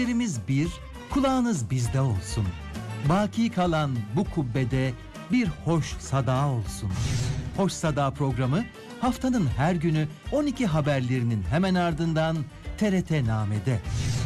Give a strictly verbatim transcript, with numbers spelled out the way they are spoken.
Gözlerimiz bir, kulağınız bizde olsun. Baki kalan bu kubbede bir hoş sada olsun. Hoş Sada programı haftanın her günü on iki haberlerinin hemen ardından T R T Name'de.